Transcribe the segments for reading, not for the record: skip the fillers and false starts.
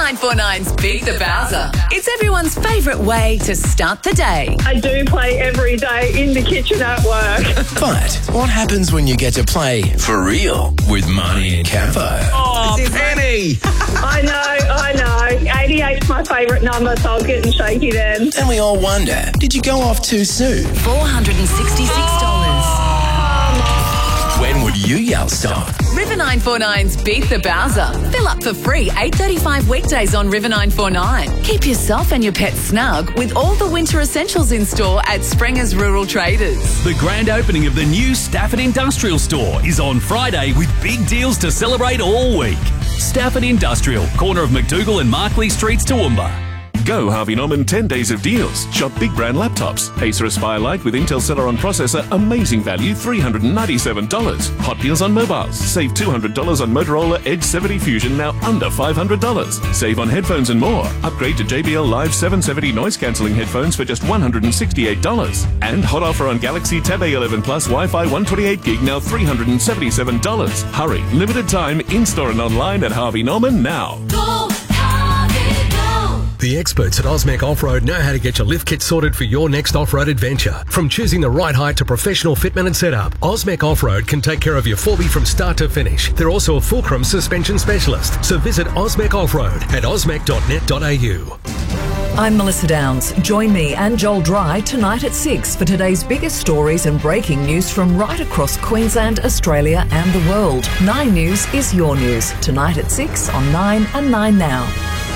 949's Beat the Bowser. It's everyone's favourite way to start the day. I do play every day in the kitchen at work. But what happens when you get to play for real with Marnie and Campo? Oh, Penny! I know. 88's my favourite number, so I was getting shaky then. And we all wonder, did you go off too soon? $466. When would you yell stop? River 949's Beat the Bowser. Fill up for free 8:35 weekdays on River 949. Keep yourself and your pet snug with all the winter essentials in store at Springer's Rural Traders. The grand opening of the new Stafford Industrial Store is on Friday with big deals to celebrate all week. Stafford Industrial, corner of McDougall and Markley Streets, Toowoomba. Go Harvey Norman 10 days of deals. Shop big brand laptops. Acer Aspire Lite with Intel Celeron processor, amazing value, $397. Hot deals on mobiles. Save $200 on Motorola Edge 70 Fusion, now under $500. Save on headphones and more. Upgrade to JBL Live 770 noise cancelling headphones for just $168. And hot offer on Galaxy Tab A11 Plus Wi-Fi 128 gig, now $377. Hurry, limited time, in-store and online at Harvey Norman now. The experts at Osmec Off-Road know how to get your lift kit sorted for your next off-road adventure. From choosing the right height to professional fitment and setup, Osmec Off-Road can take care of your 4B from start to finish. They're also a fulcrum suspension specialist. So visit Osmec Off-Road at osmec.net.au. I'm Melissa Downs. Join me and Joel Dry tonight at 6 for today's biggest stories and breaking news from right across Queensland, Australia and the world. 9 News is your news. Tonight at 6 on 9 and 9 Now.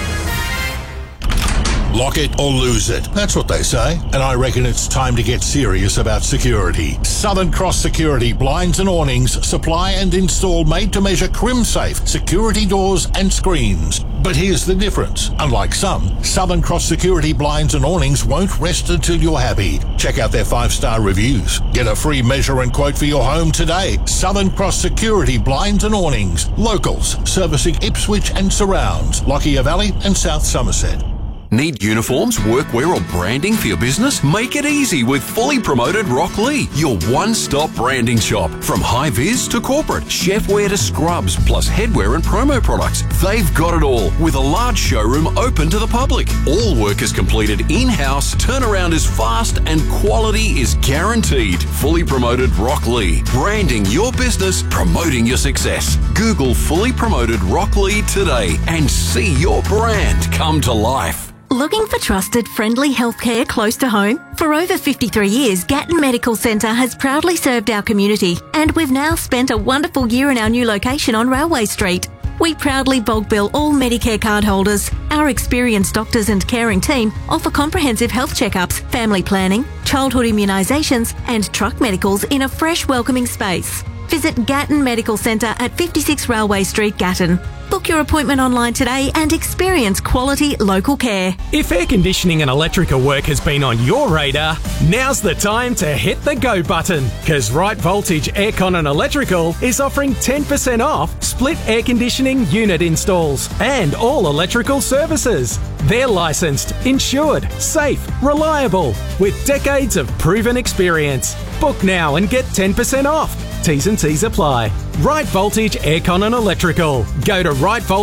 Lock it or lose it. That's what they say. And I reckon it's time to get serious about security. Southern Cross Security blinds and awnings supply and install made-to-measure crim-safe security doors and screens. But here's the difference. Unlike some, Southern Cross Security blinds and awnings won't rest until you're happy. Check out their 5-star reviews. Get a free measure and quote for your home today. Southern Cross Security blinds and awnings. Locals, servicing Ipswich and surrounds, Lockyer Valley and South Somerset. Need uniforms, workwear or branding for your business? Make it easy with Fully Promoted Rock Lee, your one-stop branding shop. From high-vis to corporate, chefwear to scrubs, plus headwear and promo products. They've got it all, with a large showroom open to the public. All work is completed in-house, turnaround is fast, and quality is guaranteed. Fully Promoted Rock Lee, branding your business, promoting your success. Google Fully Promoted Rock Lee today and see your brand come to life. Looking for trusted, friendly healthcare close to home? For over 53 years, Gatton Medical Centre has proudly served our community, and we've now spent a wonderful year in our new location on Railway Street. We proudly bulk bill all Medicare card holders. Our experienced doctors and caring team offer comprehensive health checkups, family planning, childhood immunisations, and truck medicals in a fresh, welcoming space. Visit Gatton Medical Centre at 56 Railway Street, Gatton. Book your appointment online today and experience quality local care. If air conditioning and electrical work has been on your radar, now's the time to hit the go button, because Right Voltage Aircon and Electrical is offering 10% off split air conditioning unit installs and all electrical services. They're licensed, insured, safe, reliable, with decades of proven experience. Book now and get 10% off. T's and C's apply. Right Voltage Aircon and Electrical. Go to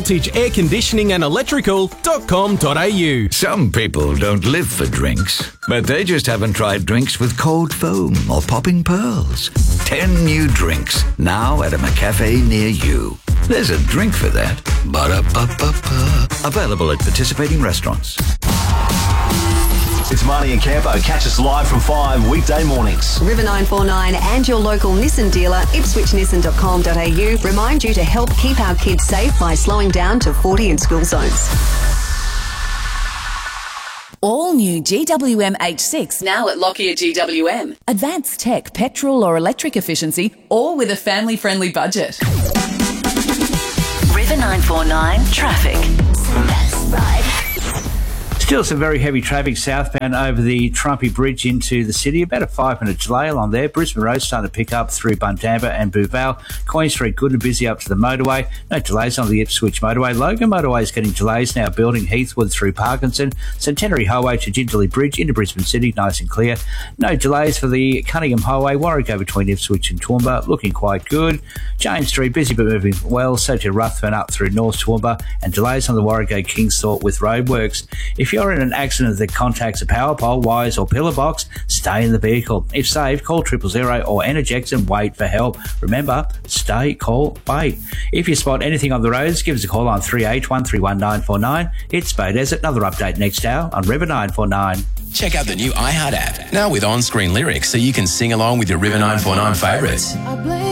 rightvoltageairconditioningandelectrical.com.au. Some people don't live for drinks, but they just haven't tried drinks with cold foam or popping pearls. 10 new drinks, now at a McCafe near you. There's a drink for that. Ba-da-ba-ba-ba. Available at participating restaurants. It's Marnie and Campo. Catch us live from 5 weekday mornings. River 949 and your local Nissan dealer, ipswichnissan.com.au, remind you to help keep our kids safe by slowing down to 40 in school zones. All new GWM H6 now at Lockyer GWM. Advanced tech, petrol or electric efficiency, all with a family-friendly budget. River 949 traffic. Best ride. Still some very heavy traffic southbound over the Trumpy Bridge into the city. About a 5-minute delay along there. Brisbane Road starting to pick up through Bundamba and Booval. Queen Street good and busy up to the motorway. No delays on the Ipswich motorway. Logan motorway is getting delays now building Heathwood through Parkinson. Centenary Highway to Jindalee Bridge into Brisbane City, nice and clear. No delays for the Cunningham Highway. Warwick between Ipswich and Toowoomba, looking quite good. James Street busy but moving well. So to Ruthven up through North Toowoomba, and delays on the Warwick Kingsthorpe with roadworks. If you're in an accident that contacts a power pole, wires or pillar box, stay in the vehicle. If saved, call 000 or Energex and wait for help. Remember, stay, call, wait. If you spot anything on the roads, give us a call on 38131949. It's Beaudesert. Another update next hour on River 949. Check out the new iHeart app, now with on-screen lyrics so you can sing along with your River 949 favourites.